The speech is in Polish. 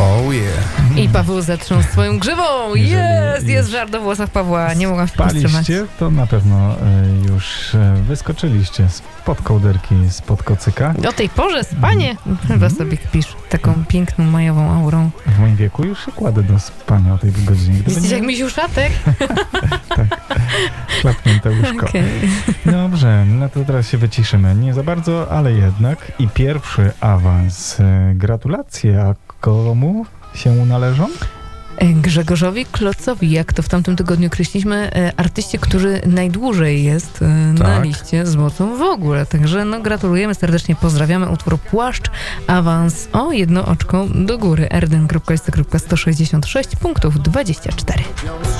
Oh yeah. I Paweł zatrząsł swoją grzywą. Jest żar do włosach Pawła. Nie mogłam się powstrzymać. Spaliście, to na pewno już wyskoczyliście spod kołderki, spod kocyka. O tej porze spanie. Chyba sobie kpisz taką piękną majową aurą. W moim wieku już się kładę do spania o tej godzinie. Jesteś jak misiuszatek? Tak, klapnięte łóżko. Okay. Dobrze, no to teraz się wyciszymy. Nie za bardzo, ale jednak. I pierwszy awans. Gratulacje, a komu się należą? Grzegorzowi Klocowi, jak to w tamtym tygodniu określiliśmy, artyście, który najdłużej jest na liście z mocą w ogóle. Także no, gratulujemy serdecznie, pozdrawiamy. Utwór Płaszcz, awans o 1 oczko do góry. rdn.st.166 punktów 24.